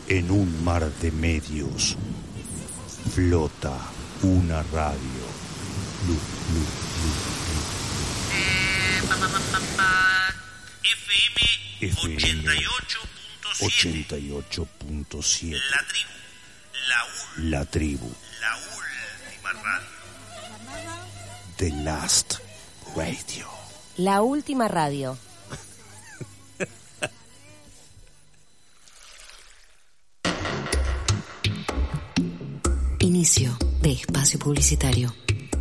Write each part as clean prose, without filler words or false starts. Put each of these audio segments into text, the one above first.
En un mar de medios flota una radio. FM 88.7. La tribu. La última radio. The Last Radio. La última radio. Inicio de espacio publicitario.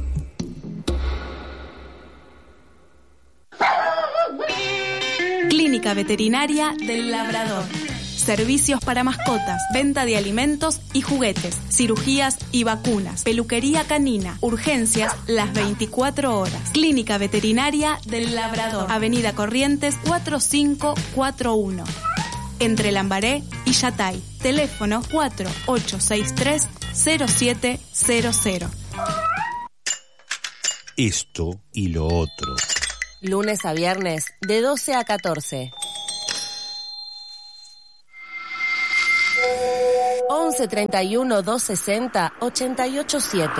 Clínica Veterinaria del Labrador. Servicios para mascotas, venta de alimentos y juguetes, cirugías y vacunas, peluquería canina, urgencias las 24 horas. Clínica Veterinaria del Labrador, Avenida Corrientes 4541. Entre Lambaré y Yatay. Teléfono 4863-0700. Esto y lo otro. Lunes a viernes, de 12 a 14. 11 31 260 887.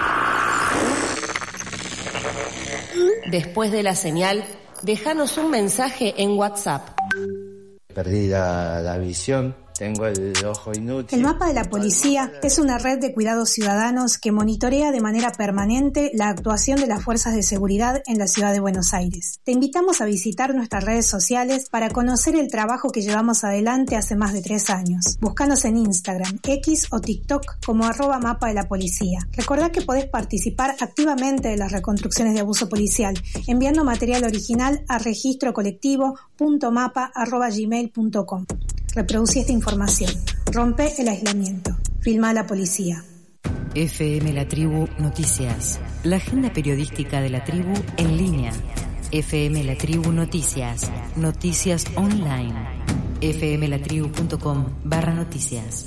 Después de la señal, déjanos un mensaje en WhatsApp. Perdí la visión, tengo el ojo inútil. El Mapa de la Policía es una red de cuidados ciudadanos que monitorea de manera permanente la actuación de las fuerzas de seguridad en la ciudad de Buenos Aires. Te invitamos a visitar nuestras redes sociales para conocer el trabajo que llevamos adelante hace más de 3 años. Búscanos en Instagram, X o TikTok como @Mapa de la Policía. Recordá que podés participar activamente de las reconstrucciones de abuso policial enviando material original a registrocolectivo.mapa@gmail.com. Reproducí esta información. Rompe el aislamiento. Filma a la policía. FM La Tribu Noticias. La agenda periodística de la tribu en línea. FM La Tribu Noticias. Noticias online. fmlatribu.com/noticias.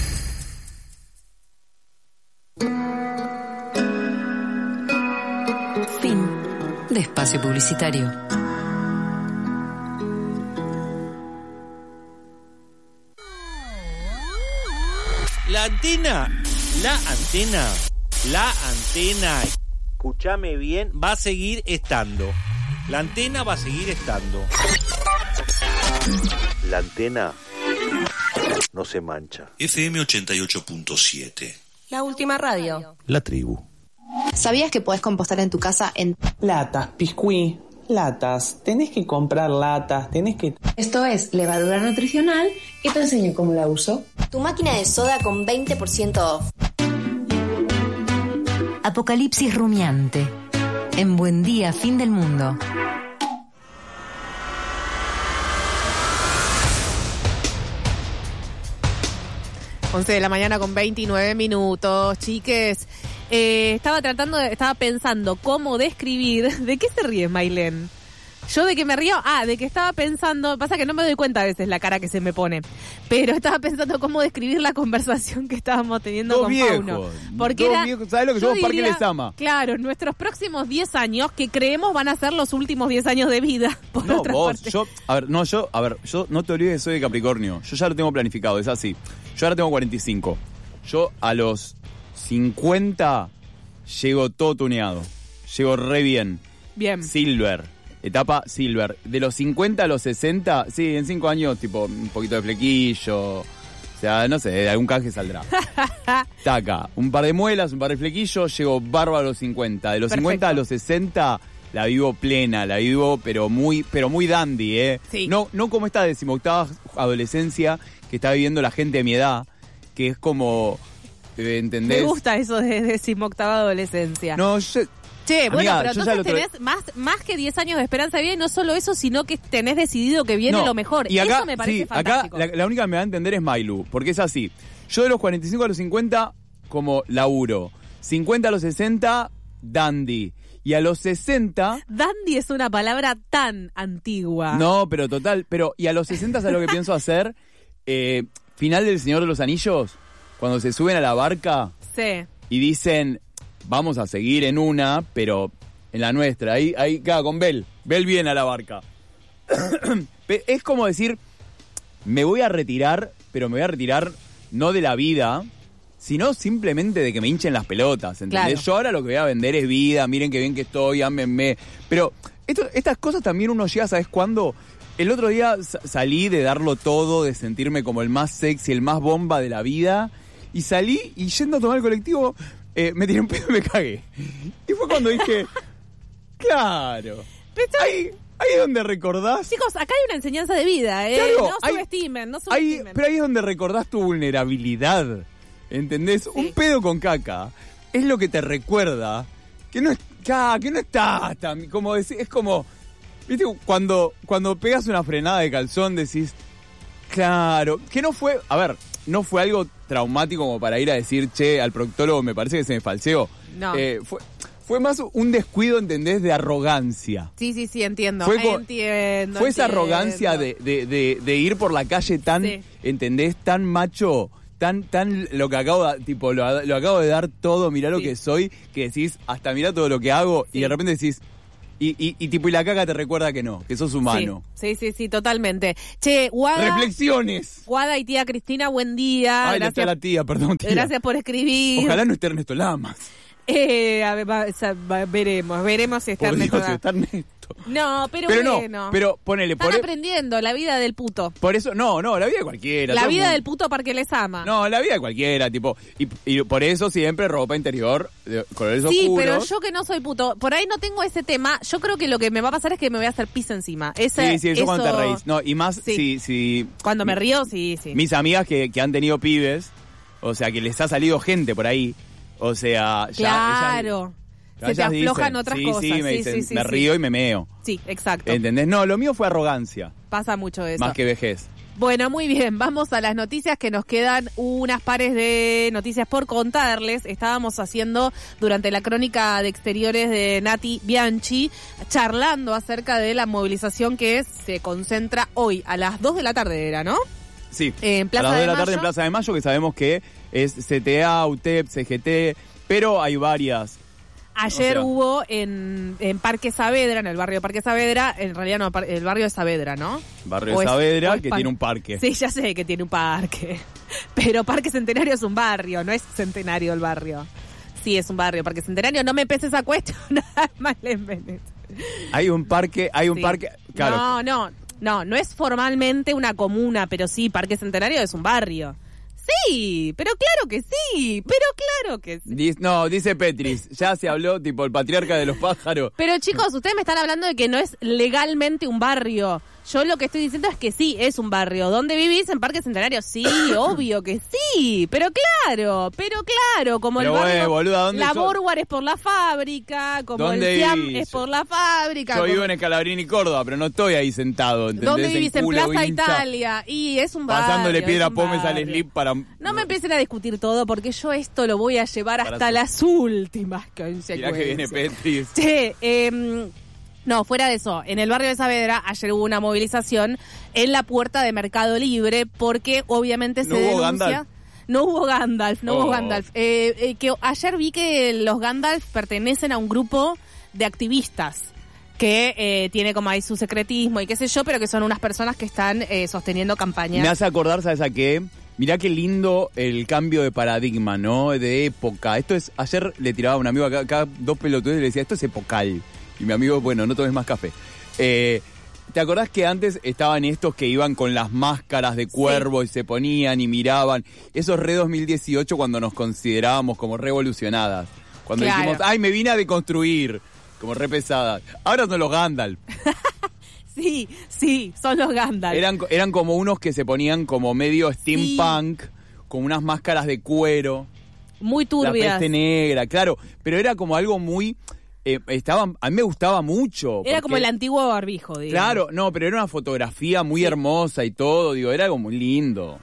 Fin de espacio publicitario. La antena, escúchame bien, va a seguir estando. La antena va a seguir estando. La antena no se mancha. FM 88.7. La última radio. La tribu. ¿Sabías que podés compostar en tu casa en latas, piscuí, latas? Tenés que comprar latas, Esto es levadura nutricional y te enseño cómo la uso. Tu máquina de soda con 20% off. Apocalipsis rumiante. En Buen Día, Fin del Mundo. Once de la mañana con 29 minutos, chiques. Estaba pensando cómo describir. ¿De qué se ríe, Mailén? ¿Yo de qué me río? De que estaba pensando, pasa que no me doy cuenta a veces la cara que se me pone, pero estaba pensando cómo describir la conversación que estábamos teniendo con Pauno. Porque ¿sabes lo que somos? Parque Les Ama. Claro, nuestros próximos 10 años, que creemos van a ser los últimos 10 años de vida. Yo no te olvides que soy de Capricornio. Yo ya lo tengo planificado, es así. Yo ahora tengo 45. Yo a los 50 llego todo tuneado. Llego re bien. Bien. Silver. Etapa Silver. De los 50 a los 60, sí, en 5 años, tipo, un poquito de flequillo. O sea, no sé, de algún canje saldrá. Taca, un par de muelas, un par de flequillos, llego bárbaro a los 50. De los Perfecto. 50 a los 60, la vivo plena, la vivo, pero muy dandy, ¿eh? Sí. No como esta 18ª adolescencia que está viviendo la gente de mi edad, que es como, ¿entendés? Me gusta eso de 18ª adolescencia. No, Che, bueno, amiga, pero entonces tenés más que 10 años de esperanza de vida, y no solo eso, sino que tenés decidido que viene lo mejor. Y acá, eso me parece fantástico. Acá la única que me va a entender es Mailu, porque es así. Yo de los 45 a los 50, como laburo. 50 a los 60, dandy. Y a los 60... Dandy es una palabra tan antigua. No, pero total. Y a los 60, ¿sabes lo que pienso hacer? Final del Señor de los Anillos, cuando se suben a la barca sí. Y dicen... Vamos a seguir en una, pero en la nuestra. Ahí queda con Bel. Bel viene a la barca. Es como decir, me voy a retirar, pero me voy a retirar no de la vida, sino simplemente de que me hinchen las pelotas, ¿entendés? Claro. Yo ahora lo que voy a vender es vida, miren qué bien que estoy, ámenme. Pero estas cosas también uno llega, ¿sabes cuándo? El otro día salí de darlo todo, de sentirme como el más sexy, el más bomba de la vida, y salí y yendo a tomar el colectivo, me tiré un pedo y me cagué. Y fue cuando dije, claro, ahí es donde recordás. Chicos, acá hay una enseñanza de vida, Claro, no subestimen. Pero ahí es donde recordás tu vulnerabilidad, ¿entendés? Un pedo con caca es lo que te recuerda que no estás tan, como decir, es como, viste, cuando pegas una frenada de calzón decís, claro, que no fue algo traumático como para ir a decir, che, al proctólogo me parece que se me falseó. No. Fue más un descuido, ¿entendés? De arrogancia. Sí, entiendo. Fue esa arrogancia de ir por la calle tan, ¿entendés? Tan macho, tan lo que acabo de, tipo, lo acabo de dar todo, mirá lo que soy, que decís, hasta mirá todo lo que hago, y de repente decís, y la caca te recuerda que no, que sos humano. Sí, totalmente. Che, Guada. Reflexiones. Guada y tía Cristina, buen día. Ay, gracias. La tía, perdón, tía. Gracias por escribir. Ojalá no esté Ernesto Lamas. Veremos si está Por Ernesto. Dios, si está Ernesto. No, pero bueno. No, pero ponele. Están aprendiendo la vida del puto. Por eso, no, la vida de cualquiera. La vida del puto para que les ama. No, la vida de cualquiera, tipo. Y por eso siempre ropa interior de colores oscuros. Sí, pero yo que no soy puto, por ahí no tengo ese tema. Yo creo que lo que me va a pasar es que me voy a hacer pis encima. Sí, eso cuando te reís. No, y más si cuando me río, sí. Mis amigas que han tenido pibes, o sea, que les ha salido gente por ahí. O sea, claro. Se te aflojan otras cosas. Sí, me dicen, me río y me meo. Sí, exacto. ¿Entendés? No, lo mío fue arrogancia. Pasa mucho eso. Más que vejez. Bueno, muy bien, vamos a las noticias, que nos quedan unas pares de noticias por contarles. Estábamos haciendo durante la crónica de exteriores de Nati Bianchi, charlando acerca de la movilización que se concentra hoy a las 2 de la tarde, era, ¿no? Sí, en Plaza a las 2 de la Mayo. tarde en Plaza de Mayo, que sabemos que es CTA, UTEP, CGT, pero hay varias. Ayer hubo en Parque Saavedra, en el barrio de Parque Saavedra, en realidad no, el barrio de Saavedra, ¿no? Barrio de Saavedra, que tiene un parque. Sí, ya sé que tiene un parque. Pero Parque Centenario es un barrio, no es Centenario el barrio. Sí, es un barrio, Parque Centenario. No me empieces a cuestionar, Marlene Bennett. Hay un parque, claro. No es formalmente una comuna, pero sí, Parque Centenario es un barrio. Sí, pero claro que sí. Dice Petris, ya se habló, tipo el patriarca de los pájaros. Pero chicos, ustedes me están hablando de que no es legalmente un barrio. Yo lo que estoy diciendo es que sí, es un barrio. ¿Dónde vivís? En Parque Centenario. Sí, obvio que sí. Pero claro, como pero el barrio, boluda, ¿dónde la Borguar es por la fábrica, como el Siam es por la fábrica. Yo vivo en Escalabrini, Córdoba, pero no estoy ahí sentado, ¿entendés? ¿Dónde vivís? En Plaza Wincha, Italia. Y es un barrio. Pasándole piedra pómez al slip para... No me empiecen a discutir todo, porque yo esto lo voy a llevar hasta las últimas consecuencias. Mirá que viene Petris. No, fuera de eso, en el barrio de Saavedra ayer hubo una movilización en la puerta de Mercado Libre, porque obviamente se denuncia... No hubo Gandalf. Que ayer vi que los Gandalf pertenecen a un grupo de activistas que tiene como ahí su secretismo y qué sé yo, pero que son unas personas que están sosteniendo campañas. Me hace acordar, ¿sabes a qué? Mirá qué lindo el cambio de paradigma, ¿no? De época. Esto es... Ayer le tiraba a un amigo acá 2 pelotudos y le decía, esto es epocal. Y mi amigo, bueno, no tomes más café. ¿Te acordás que antes estaban estos que iban con las máscaras de cuervo y se ponían y miraban? Eso es re 2018, cuando nos considerábamos como revolucionadas. Cuando dijimos, ay, me vine a deconstruir, como re pesadas. Ahora son los Gandalf. Sí, son los Gandalf. Eran como unos que se ponían como medio steampunk, con unas máscaras de cuero. Muy turbias. La peste negra, claro. Pero era como algo muy... a mí me gustaba mucho. Era como el antiguo barbijo, digamos. Claro, no, pero era una fotografía muy hermosa y todo, era algo muy lindo.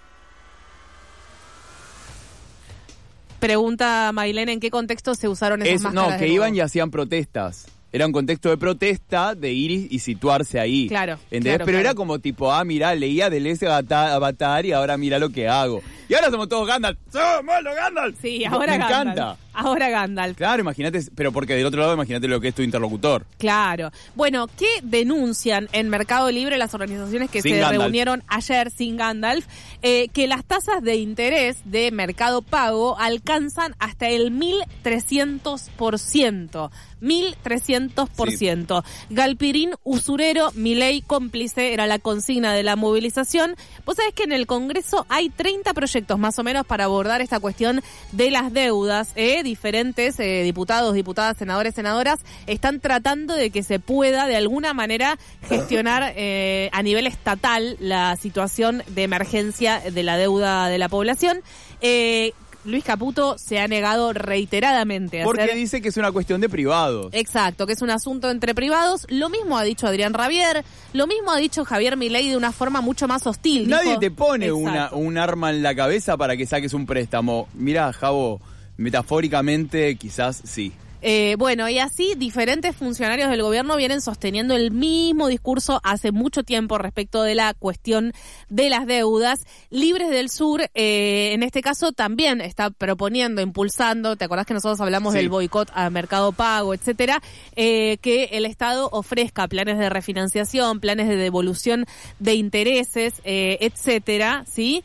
Pregunta Mailén, ¿en qué contexto se usaron esas máscaras? No, que iban y hacían protestas. Era un contexto de protesta, de ir y situarse ahí. Claro. ¿Entendés? Pero era como tipo, mirá, leía Deleuze Avatar y ahora mirá lo que hago. Y ahora somos todos Gandalf. ¡Somos los Gandalf! Sí, ahora me Gandalf. encanta. Ahora Gandalf. Claro, imagínate, pero porque del otro lado imagínate lo que es tu interlocutor. Claro. Bueno, ¿qué denuncian en Mercado Libre las organizaciones que Sin se Gandalf. reunieron ayer sin Gandalf? Que las tasas de interés de Mercado Pago alcanzan hasta el 1.300%. 1.300%. Galpirín usurero, Milei cómplice, era la consigna de la movilización. Vos sabés que en el Congreso hay 30 proyectos más o menos para abordar esta cuestión de las deudas. Diferentes diputados, diputadas, senadores, senadoras están tratando de que se pueda de alguna manera gestionar a nivel estatal la situación de emergencia de la deuda de la población. Luis Caputo se ha negado reiteradamente a Porque dice que es una cuestión de privados. Exacto, que es un asunto entre privados. Lo mismo ha dicho Adrián Rabier, lo mismo ha dicho Javier Milei de una forma mucho más hostil. Nadie Dijo, te pone exacto, un arma en la cabeza para que saques un préstamo. Mirá, Javo, metafóricamente quizás sí. Bueno, y así diferentes funcionarios del gobierno vienen sosteniendo el mismo discurso hace mucho tiempo respecto de la cuestión de las deudas. Libres del Sur, en este caso, también está proponiendo, impulsando, ¿te acordás que nosotros hablamos del boicot a Mercado Pago, etcétera? Que el Estado ofrezca planes de refinanciación, planes de devolución de intereses, etcétera, ¿sí?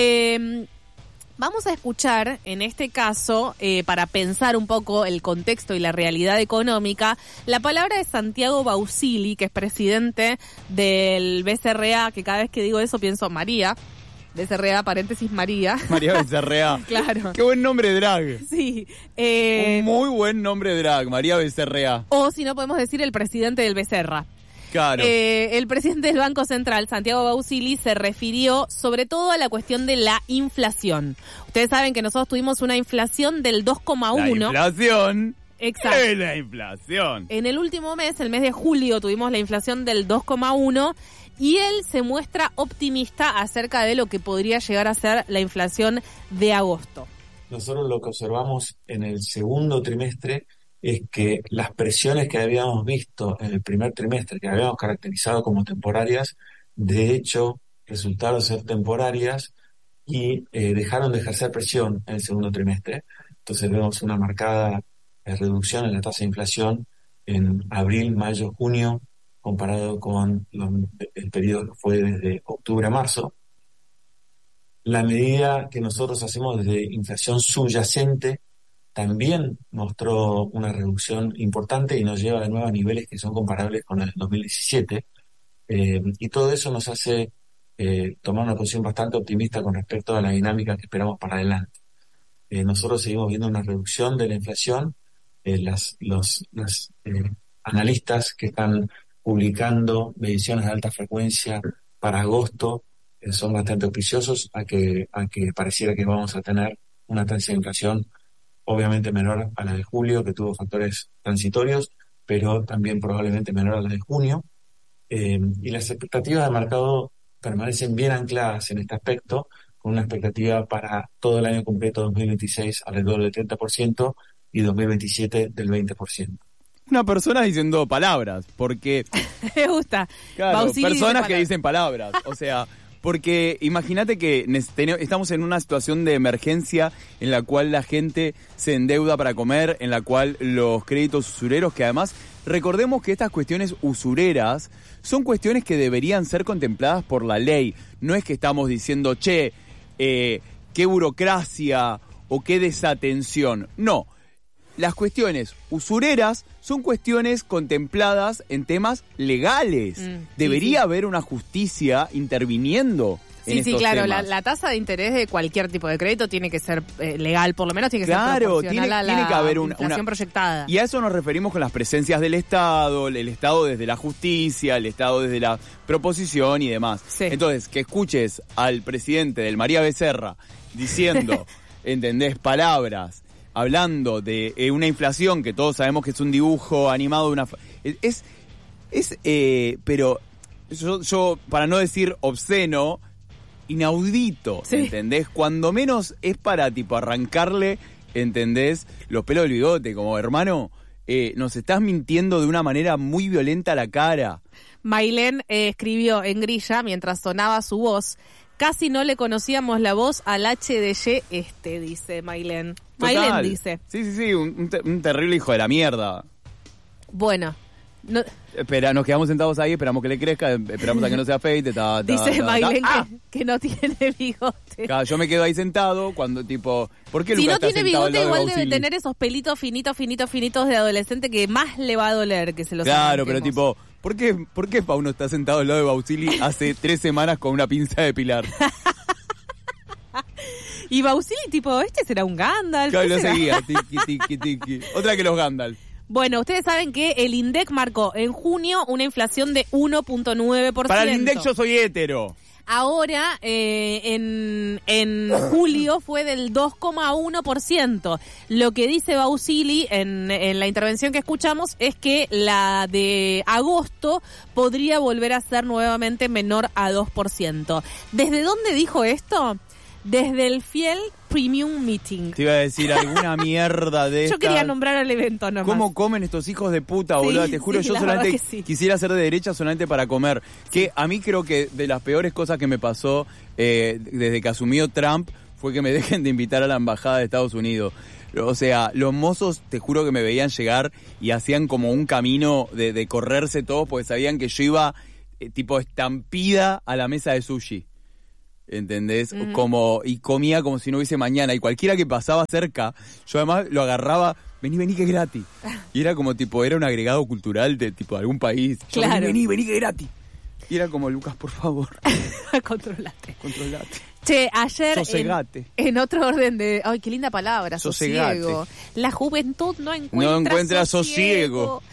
Vamos a escuchar, en este caso, para pensar un poco el contexto y la realidad económica, la palabra de Santiago Bausili, que es presidente del BCRA, que cada vez que digo eso pienso María, BCRA, paréntesis María. María Becerrea. Claro. Qué buen nombre drag. Sí. Un muy buen nombre drag, María Becerrea. O si no podemos decir el presidente del Becerra. Claro. El presidente del Banco Central, Santiago Bausili, se refirió sobre todo a la cuestión de la inflación. Ustedes saben que nosotros tuvimos una inflación del 2,1. La inflación. Exacto. Es la inflación. En el último mes, el mes de julio, tuvimos la inflación del 2,1 y él se muestra optimista acerca de lo que podría llegar a ser la inflación de agosto. Nosotros lo que observamos en el segundo trimestre es que las presiones que habíamos visto en el primer trimestre, que habíamos caracterizado como temporarias, de hecho resultaron ser temporarias y dejaron de ejercer presión en el segundo trimestre. Entonces vemos una marcada reducción en la tasa de inflación en abril, mayo, junio, comparado con el periodo que fue desde octubre a marzo. La medida que nosotros hacemos de inflación subyacente también mostró una reducción importante y nos lleva de nuevo a niveles que son comparables con el 2017. Y todo eso nos hace tomar una posición bastante optimista con respecto a la dinámica que esperamos para adelante. Nosotros seguimos viendo una reducción de la inflación. Los analistas que están publicando mediciones de alta frecuencia para agosto son bastante auspiciosos a que pareciera que vamos a tener una tasa de inflación obviamente menor a la de julio, que tuvo factores transitorios, pero también probablemente menor a la de junio. Y las expectativas de mercado permanecen bien ancladas en este aspecto, con una expectativa para todo el año completo 2026 alrededor del 30% y 2027 del 20%. Una persona diciendo palabras, porque... Me gusta. Claro, Bausili personas que dicen palabras, o sea... Porque imagínate que estamos en una situación de emergencia en la cual la gente se endeuda para comer, en la cual los créditos usureros, que además recordemos que estas cuestiones usureras son cuestiones que deberían ser contempladas por la ley. No es que estamos diciendo, che, qué burocracia o qué desatención. No, las cuestiones usureras son cuestiones contempladas en temas legales. Debería haber una justicia interviniendo en estos claro, temas. la tasa de interés de cualquier tipo de crédito tiene que ser legal, por lo menos tiene que ser proporcional a la tiene que haber inflación proyectada. Y a eso nos referimos con las presencias del Estado, el Estado desde la justicia, el Estado desde la proposición y demás. Sí. Entonces, que escuches al presidente del María Becerra diciendo, ¿entendés? Palabras, hablando de una inflación que todos sabemos que es un dibujo animado de una... pero yo, para no decir obsceno, inaudito, ¿entendés? Cuando menos es para, tipo, arrancarle, ¿entendés? Los pelos del bigote, como, hermano, nos estás mintiendo de una manera muy violenta a la cara. Mailén escribió en grilla, mientras sonaba su voz: Casi no le conocíamos la voz al HDY dice Mailén. Mailén dice. Sí, un terrible hijo de la mierda. Bueno. No. Espera, nos quedamos sentados ahí, esperamos que le crezca, esperamos a que no se afeite. Dice Mailén que no tiene bigote. Claro, yo me quedo ahí sentado cuando tipo... ¿Por qué si Lucas no está tiene sentado bigote, al lado de igual debe Bausili? tener esos pelitos finitos de adolescente que más le va a doler que se los Claro, arranquemos. pero tipo, ¿por qué Pauno está sentado al lado de Bausili hace 3 semanas con una pinza de pilar? Y Bausili, tipo, ¿este será un Gandalf? Claro, ¿Qué lo será? seguía, tiki. Otra que los Gandalf. Bueno, ustedes saben que el INDEC marcó en junio una inflación de 1.9%. Para el INDEC yo soy hétero. Ahora, en julio fue del 2,1%. Lo que dice Bausili en la intervención que escuchamos es que la de agosto podría volver a ser nuevamente menor a 2%. ¿Desde dónde dijo esto? Desde el Fiel Premium Meeting. Te iba a decir alguna mierda de Yo esta. quería nombrar al evento nomás. ¿Cómo comen estos hijos de puta, Sí, boludo? Te juro, sí, yo la solamente verdad que sí. quisiera ser de derecha solamente para comer. Que a mí creo que de las peores cosas que me pasó desde que asumió Trump fue que me dejen de invitar a la embajada de Estados Unidos. O sea, los mozos, te juro que me veían llegar y hacían como un camino de correrse todos porque sabían que yo iba tipo estampida a la mesa de sushi. ¿Entendés? Y comía como si no hubiese mañana. Y cualquiera que pasaba cerca, yo además lo agarraba, vení que es gratis. Y era como tipo, era un agregado cultural de tipo de algún país. Yo, Claro. Vení que es gratis. Y era como, Lucas, por favor. Controlate. Controlate. Che, ayer Sosegate. en otro orden de... Ay, qué linda palabra, Sosegate. sosiego. La juventud no encuentra sosiego.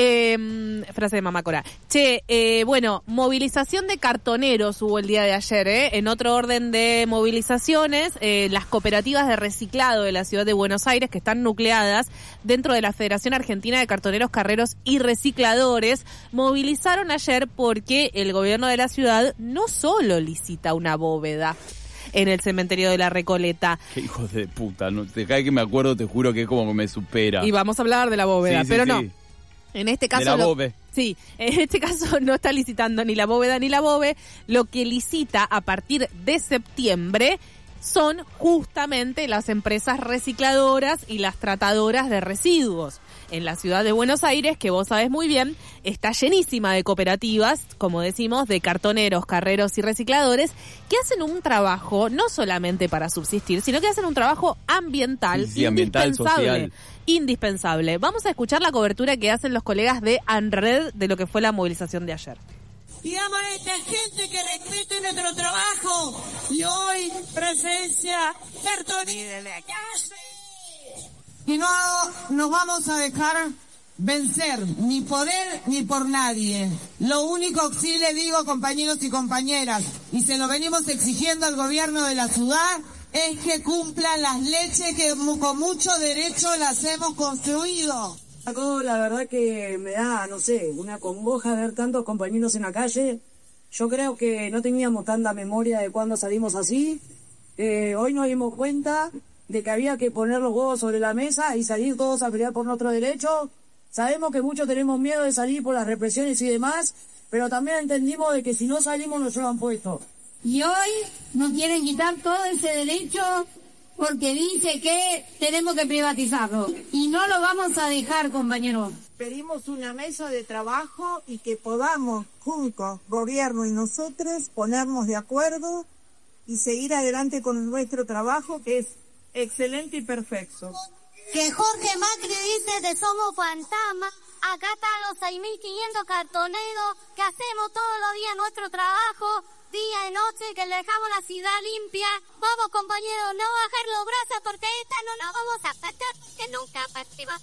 Frase de Mamá Cora. Che, bueno, movilización de cartoneros hubo el día de ayer, En otro orden de movilizaciones, las cooperativas de reciclado de la ciudad de Buenos Aires, que están nucleadas dentro de la Federación Argentina de Cartoneros, Carreros y Recicladores, movilizaron ayer porque el gobierno de la ciudad no solo licita una bóveda en el cementerio de la Recoleta. Qué hijos de puta. No, cada vez que me acuerdo, te juro que es como que me supera. Y vamos a hablar de la bóveda, Sí, pero sí. no. En este caso... De la bobe. Sí, en este caso no está licitando ni la bóveda ni la bobe. Lo que licita a partir de septiembre son justamente las empresas recicladoras y las tratadoras de residuos. En la ciudad de Buenos Aires, que vos sabés muy bien, está llenísima de cooperativas, como decimos, de cartoneros, carreros y recicladores, que hacen un trabajo no solamente para subsistir, sino que hacen un trabajo ambiental, Sí, ambiental, social. Indispensable. Vamos a escuchar la cobertura que hacen los colegas de ANRED de lo que fue la movilización de ayer. Pidamos a esta gente que respete nuestro trabajo y hoy presencia cartonera en la calle. Y no nos vamos a dejar vencer ni por él ni por nadie. Lo único que sí le digo, compañeros y compañeras, y se lo venimos exigiendo al gobierno de la ciudad, es que cumplan las leyes que con mucho derecho las hemos construido. La verdad que me da, no sé, una congoja ver tantos compañeros en la calle. Yo creo que no teníamos tanta memoria de cuando salimos así. Hoy nos dimos cuenta de que había que poner los huevos sobre la mesa y salir todos a pelear por nuestros derechos. Sabemos que muchos tenemos miedo de salir por las represiones y demás, pero también entendimos de que si no salimos nos llevan puesto. Y hoy nos quieren quitar todo ese derecho porque dice que tenemos que privatizarlo. Y no lo vamos a dejar, compañeros. Pedimos una mesa de trabajo y que podamos, juntos, gobierno y nosotros, ponernos de acuerdo y seguir adelante con nuestro trabajo, que es excelente y perfecto. Que Jorge Macri dice que somos fantasmas. Acá están los 6.500 cartoneros que hacemos todos los días nuestro trabajo, día y noche, que le dejamos la ciudad limpia. Vamos, compañeros, no bajar los brazos porque esta no nos vamos a patar, que nunca partimos.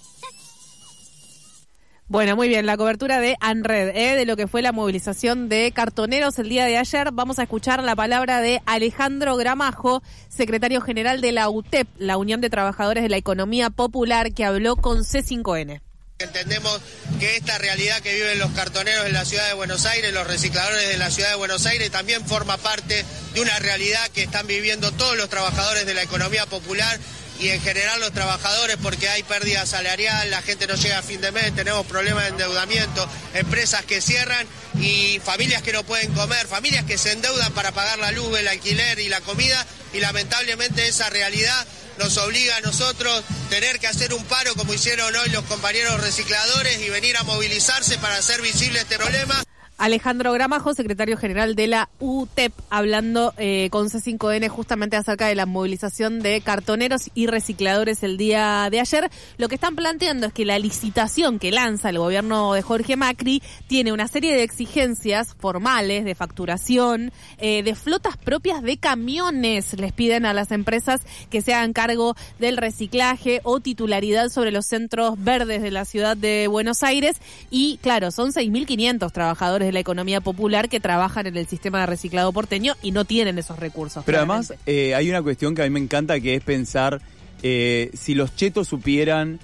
Bueno, muy bien, la cobertura de ANRED, de lo que fue la movilización de cartoneros el día de ayer. Vamos a escuchar la palabra de Alejandro Gramajo, secretario general de la UTEP, la Unión de Trabajadores de la Economía Popular, que habló con C5N. Entendemos que esta realidad que viven los cartoneros en la ciudad de Buenos Aires, los recicladores de la ciudad de Buenos Aires, también forma parte de una realidad que están viviendo todos los trabajadores de la economía popular, y en general los trabajadores, porque hay pérdida salarial, la gente no llega a fin de mes, tenemos problemas de endeudamiento, empresas que cierran y familias que no pueden comer, familias que se endeudan para pagar la luz, el alquiler y la comida, y lamentablemente esa realidad nos obliga a nosotros tener que hacer un paro como hicieron hoy los compañeros recicladores y venir a movilizarse para hacer visible este problema. Alejandro Gramajo, secretario general de la UTEP, hablando con C5N justamente acerca de la movilización de cartoneros y recicladores el día de ayer. Lo que están planteando es que la licitación que lanza el gobierno de Jorge Macri tiene una serie de exigencias formales de facturación, de flotas propias de camiones. Les piden a las empresas que se hagan cargo del reciclaje o titularidad sobre los centros verdes de la ciudad de Buenos Aires. Y claro, son 6.500 trabajadores de la economía popular que trabajan en el sistema de reciclado porteño y no tienen esos recursos. Pero claramente. Además hay una cuestión que a mí me encanta, que es pensar si los chetos supieran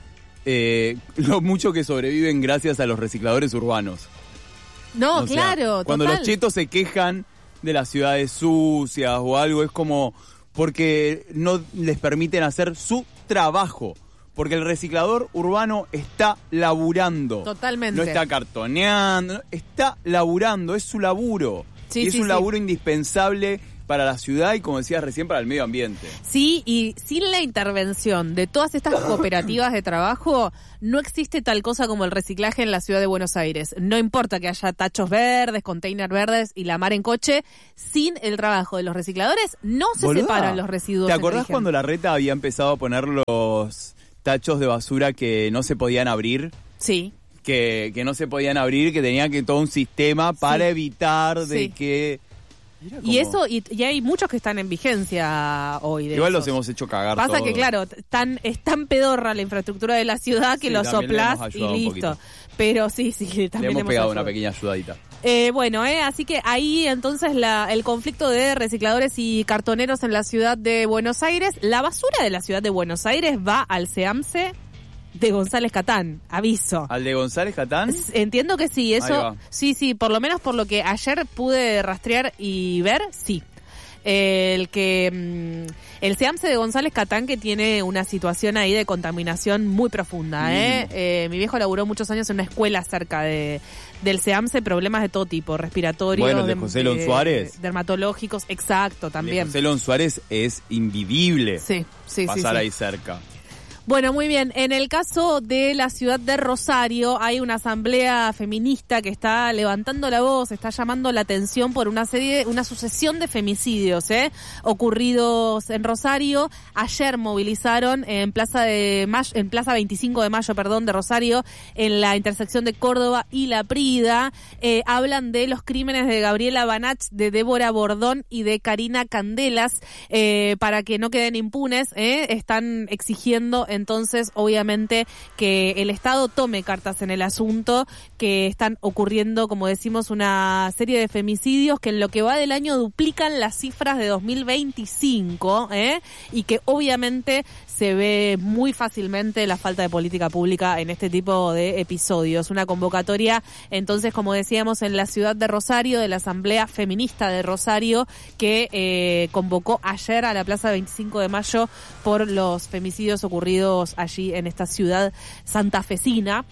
lo mucho que sobreviven gracias a los recicladores urbanos. No, O sea, claro, cuando total. los chetos se quejan de las ciudades sucias o algo, es como porque no les permiten hacer su trabajo. Porque el reciclador urbano está laburando. Totalmente. No está cartoneando, está laburando, es su laburo. Sí, y es sí, un sí. laburo indispensable para la ciudad y, como decías recién, para el medio ambiente. Sí, y sin la intervención de todas estas cooperativas de trabajo, no existe tal cosa como el reciclaje en la ciudad de Buenos Aires. No importa que haya tachos verdes, containers verdes y la mar en coche, sin el trabajo de los recicladores no se Boluda, separan los residuos. ¿te en acordás origen. cuando la Reta había empezado a poner los tachos de basura que no se podían abrir? Sí. Que no se podían abrir, que tenían que todo un sistema para evitar de Sí. que... Y eso, y hay muchos que están en vigencia hoy. De Igual esos. los hemos hecho cagar Pasa todos. que, claro, es tan pedorra la infraestructura de la ciudad que Sí, lo también le soplás hemos y ayudado un listo. poquito. Pero sí, Le también hemos pegado una ayudado. pequeña ayudadita. Bueno, así que ahí entonces el conflicto de recicladores y cartoneros en la ciudad de Buenos Aires. La basura de la ciudad de Buenos Aires va al SEAMSE de González Catán, aviso. ¿Al de González Catán? Entiendo que sí, Ahí eso va. sí, por lo menos por lo que ayer pude rastrear y ver, sí. El SEAMSE de González Catán, que tiene una situación ahí de contaminación muy profunda, mi viejo laburó muchos años en una escuela cerca del SEAMSE, problemas de todo tipo, respiratorios, Bueno, el de José Lon Suárez. dermatológicos, exacto, también. José Lon Suárez es invivible Sí. pasar ahí cerca. Bueno, muy bien. En el caso de la ciudad de Rosario, hay una asamblea feminista que está levantando la voz, está llamando la atención por una sucesión de femicidios, ocurridos en Rosario. Ayer movilizaron en Plaza 25 de Mayo, de Rosario, en la intersección de Córdoba y La Prida. Hablan de los crímenes de Gabriela Banach, de Débora Bordón y de Karina Candelas, para que no queden impunes. Están exigiendo entonces, obviamente, que el Estado tome cartas en el asunto, que están ocurriendo, como decimos, una serie de femicidios que en lo que va del año duplican las cifras de 2025, y que obviamente se ve muy fácilmente la falta de política pública en este tipo de episodios. Una convocatoria, entonces, como decíamos, en la ciudad de Rosario, de la Asamblea Feminista de Rosario, que convocó ayer a la Plaza 25 de Mayo por los femicidios ocurridos allí en esta ciudad santafesina.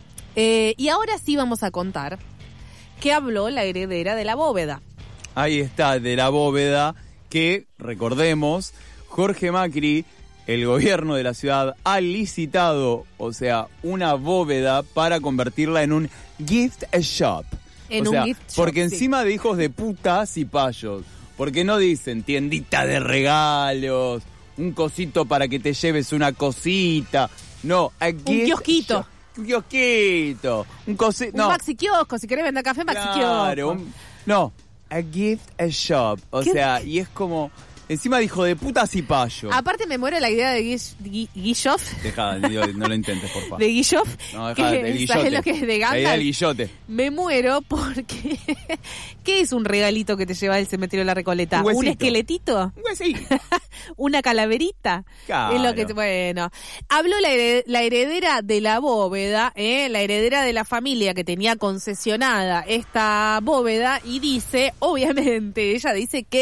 Y ahora sí vamos a contar que habló la heredera de la bóveda. Ahí está, de la bóveda, que, recordemos, Jorge Macri, el gobierno de la ciudad, ha licitado, o sea, una bóveda para convertirla en un gift shop. En o un sea, gift shop, porque sí. encima de hijos de putas y payos, porque no dicen tiendita de regalos, un cosito para que te lleves una cosita, no, Un kiosquito. shop. Un kiosquito, un cosito, Un no. maxi kiosco, si querés vender café, maxi Claro, kiosco. no, a gift shop, o ¿Qué? sea, y es como, encima de hijo de putas y payo. Aparte me muero la idea de Guillof, Deja, no lo intentes, por favor. de Guillof, No, deja del que guillote. ¿sabés lo que es de La idea del Gandalf? guillote. Me muero porque ¿qué es un regalito que te lleva del cementerio de la Recoleta? Un huesito. ¿Un esqueletito? Un huesito. ¿Una calaverita? Claro. Es lo que bueno. Habló la heredera de la bóveda, la heredera de la familia que tenía concesionada esta bóveda, y dice, obviamente, ella dice que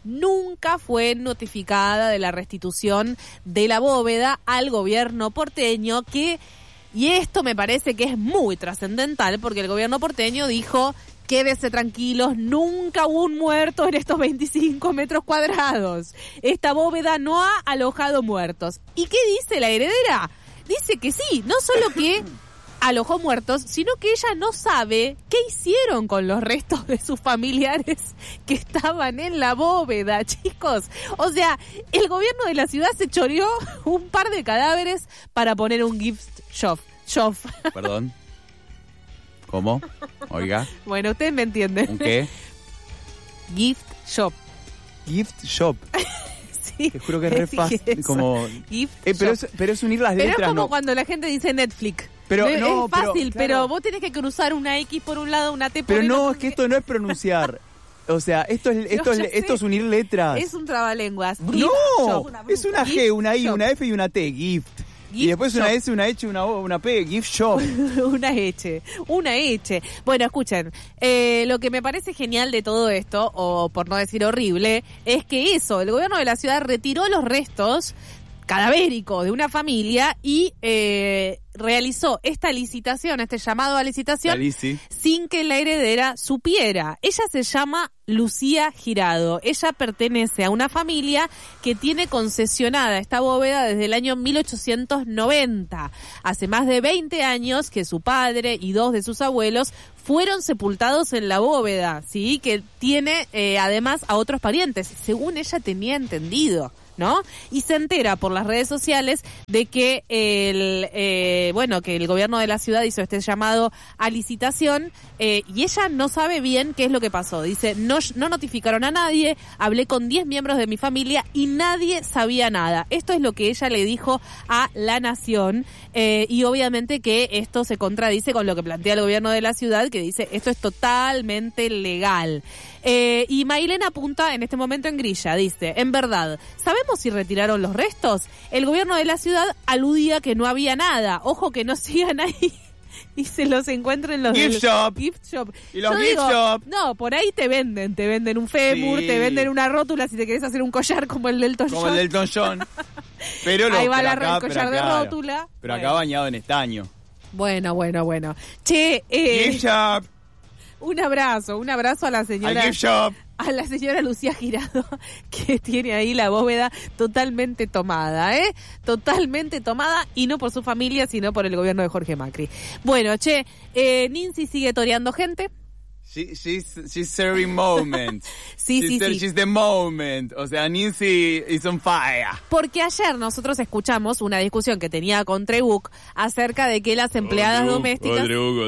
nunca fue notificada de la restitución de la bóveda al gobierno porteño, y esto me parece que es muy trascendental, porque el gobierno porteño dijo: quédese tranquilos, nunca hubo un muerto en estos 25 metros cuadrados. Esta bóveda no ha alojado muertos. ¿Y qué dice la heredera? Dice que sí, no solo que alojó muertos, sino que ella no sabe qué hicieron con los restos de sus familiares que estaban en la bóveda, chicos. O sea, el gobierno de la ciudad se choreó un par de cadáveres para poner un gift shop. Perdón. ¿Cómo? Oiga. Bueno, ustedes me entienden. ¿Un qué? Gift shop. Gift shop. Sí. Te juro que es re fácil. Como... Gift pero es unir las letras. Pero es como no. cuando la gente dice Netflix. Pero, es no, fácil, pero, claro. pero vos tenés que cruzar una X por un lado, una T por el otro. otro. Pero no, es que esto no es pronunciar. O sea, esto es unir letras. Es un trabalenguas. No, es una G, una I, una F y una T. Gift. Y después una S, una H, una P, gift shop. una H. Bueno, escuchen, lo que me parece genial de todo esto, o por no decir horrible, es que el gobierno de la ciudad retiró los restos cadavéricos de una familia y realizó esta licitación, este llamado a licitación, sin que la heredera supiera. Ella se llama Lucía Girado. Ella pertenece a una familia que tiene concesionada esta bóveda desde el año 1890. Hace más de 20 años que su padre y 2 de sus abuelos fueron sepultados en la bóveda, ¿sí? Que tiene además a otros parientes, según ella tenía entendido, ¿no? Y se entera por las redes sociales de que que el gobierno de la ciudad hizo este llamado a licitación, y ella no sabe bien qué es lo que pasó. Dice, no notificaron a nadie, hablé con 10 miembros de mi familia y nadie sabía nada. Esto es lo que ella le dijo a La Nación, y obviamente que esto se contradice con lo que plantea el gobierno de la ciudad, que dice, esto es totalmente legal. Y Mailén apunta en este momento en grilla, dice, en verdad, ¿sabemos si retiraron los restos? El gobierno de la ciudad aludía que no había nada. Ojo que no sigan ahí y se los encuentren los gift shop. Y los gift shop. No, por ahí te venden un fémur, te venden una rótula si te querés hacer un collar como el del Elton John. Como el del Elton John. Pero ahí va el collar de rótula. Pero acá bañado en estaño. Bueno. Che, gift shop. Un abrazo a la señora. Gift shop. A la señora Lucía Girado, que tiene ahí la bóveda totalmente tomada, totalmente tomada, y no por su familia, sino por el gobierno de Jorge Macri. Bueno, Nincy sigue toreando gente. She's serving moment. Sí. She's the moment. O sea, Nincy is on fire. Porque ayer nosotros escuchamos una discusión que tenía con Trebuch acerca de que las empleadas domésticas...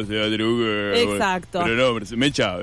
Exacto. Pero no, mecha.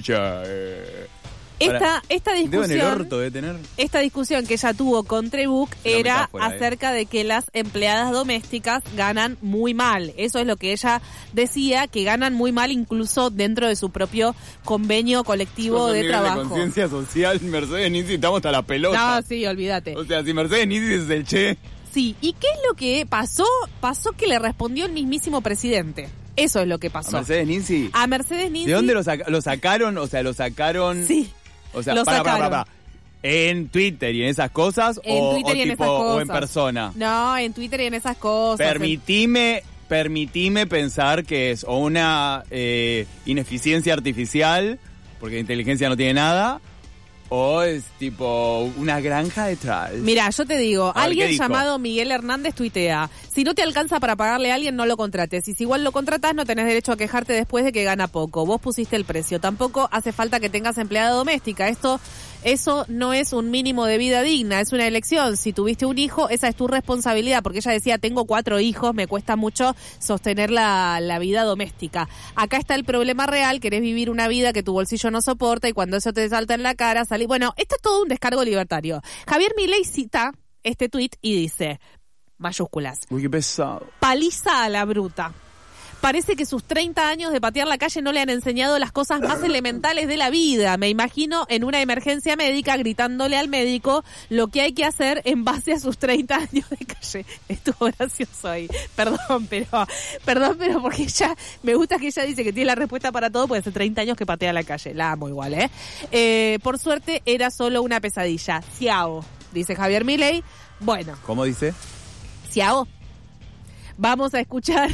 Esta discusión, en el orto de tener. Esta discusión que ella tuvo con Trebuch era acerca de que las empleadas domésticas ganan muy mal. Eso es lo que ella decía, que ganan muy mal incluso dentro de su propio convenio colectivo de trabajo. De conciencia social, Mercedes Nincy, estamos hasta la pelota. No, sí, olvídate. O sea, si Mercedes Nincy es el che. Sí, ¿y qué es lo que pasó? Pasó que le respondió el mismísimo presidente. Eso es lo que pasó. ¿A Mercedes Nincy? A Mercedes Nincy. ¿De dónde lo sacaron? O sea, lo sacaron... Sí. O sea, para. ¿En Twitter y en esas cosas? ¿O en persona? No, en Twitter y en esas cosas. Permitime pensar que es o una ineficiencia artificial, porque inteligencia no tiene nada, o es tipo una granja detrás. Mira, yo te digo, alguien llamado Miguel Hernández tuitea, si no te alcanza para pagarle a alguien, no lo contrates. Y si igual lo contratás, no tenés derecho a quejarte después de que gana poco. Vos pusiste el precio. Tampoco hace falta que tengas empleada doméstica. Eso no es un mínimo de vida digna, es una elección. Si tuviste un hijo, esa es tu responsabilidad, porque ella decía, tengo 4 hijos, me cuesta mucho sostener la vida doméstica. Acá está el problema real, querés vivir una vida que tu bolsillo no soporta y cuando eso te salta en la cara, salís... Bueno, esto es todo un descargo libertario. Javier Milei cita este tuit y dice, mayúsculas. Uy, qué pesado. Paliza a la bruta. Parece que sus 30 años de patear la calle no le han enseñado las cosas más elementales de la vida. Me imagino en una emergencia médica gritándole al médico lo que hay que hacer en base a sus 30 años de calle. Estuvo gracioso ahí. Perdón, pero porque ella, me gusta que ella dice que tiene la respuesta para todo, porque hace 30 años que patea la calle. La amo igual, por suerte era solo una pesadilla. Ciao, dice Javier Milei. Bueno. ¿Cómo dice? Ciao. Vamos a escuchar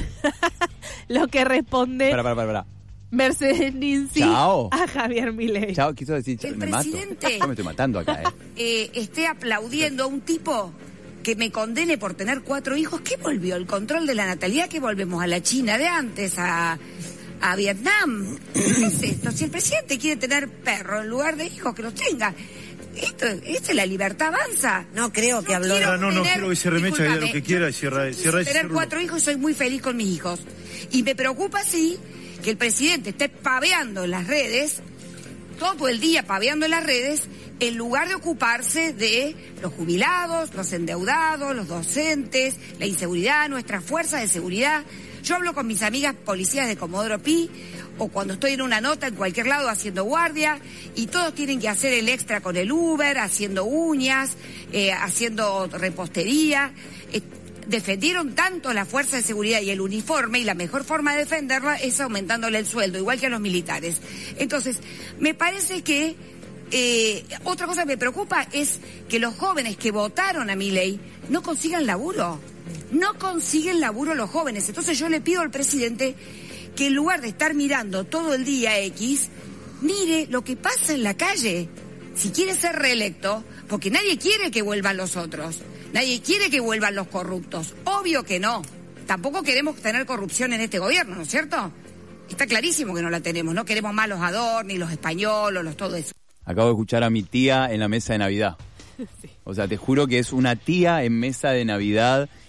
lo que responde Para. Mercedes Ninzi Chao. a Javier Milei. Chao, quiso decir, El me presidente mato. Yo me estoy matando acá, esté aplaudiendo a un tipo que me condene por tener 4 hijos. ¿Qué volvió? ¿El control de la natalidad? ¿Qué volvemos? ¿A la China de antes? ¿A Vietnam? ¿Qué es esto? Si el presidente quiere tener perro en lugar de hijos, que los tenga. Esto es la libertad avanza. No creo que habló. No quiero que se remecha, diga lo que quiera y cierra tener 4 hijos y soy muy feliz con mis hijos. Y me preocupa, sí, que el presidente esté paveando en las redes, todo el día paveando en las redes, en lugar de ocuparse de los jubilados, los endeudados, los docentes, la inseguridad, nuestras fuerzas de seguridad. Yo hablo con mis amigas policías de Comodoro Pi, o cuando estoy en una nota en cualquier lado haciendo guardia, y todos tienen que hacer el extra con el Uber, haciendo uñas, haciendo repostería. Defendieron tanto la fuerza de seguridad y el uniforme, y la mejor forma de defenderla es aumentándole el sueldo, igual que a los militares. Entonces, me parece que otra cosa que me preocupa es que los jóvenes que votaron a Milei no consigan laburo. No consiguen laburo los jóvenes. Entonces yo le pido al presidente que en lugar de estar mirando todo el día X, mire lo que pasa en la calle. Si quiere ser reelecto, porque nadie quiere que vuelvan los otros, nadie quiere que vuelvan los corruptos. Obvio que no. Tampoco queremos tener corrupción en este gobierno, ¿no es cierto? Está clarísimo que no la tenemos. No queremos más los Ador, ni los españolos, todo eso. Acabo de escuchar a mi tía en la mesa de Navidad. Sí. O sea, te juro que es una tía en mesa de Navidad